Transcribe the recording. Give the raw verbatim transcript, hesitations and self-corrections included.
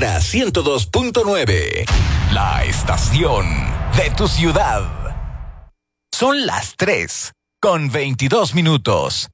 Ultra ciento dos punto nueve. La estación de tu ciudad. Son las tres con veintidós minutos.